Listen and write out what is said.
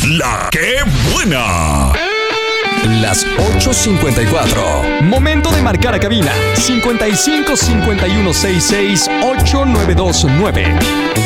La que buena. Las 8:54. Momento de marcar a cabina. 55 51 66 8929.